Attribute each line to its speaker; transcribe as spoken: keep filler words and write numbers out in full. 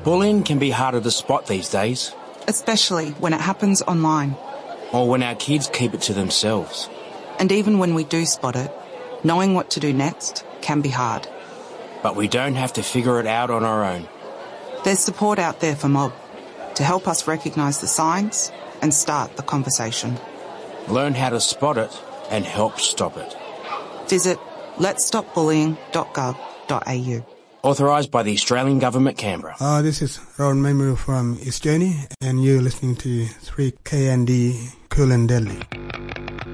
Speaker 1: Bullying can be harder to spot these days.
Speaker 2: Especially when it happens online.
Speaker 1: Or when our kids keep it to themselves.
Speaker 2: And even when we do spot it, knowing what to do next can be hard.
Speaker 1: But we don't have to figure it out on our own.
Speaker 2: There's support out there for Mob to help us recognise the signs and start the conversation.
Speaker 1: Learn how to spot it and help stop it.
Speaker 2: Visit lets stop bullying dot gov dot a u.
Speaker 1: Authorised by the Australian Government, Canberra.
Speaker 3: Uh, this is Ron Memu from East Journey, and you're listening to three K N D Kulin Delhi.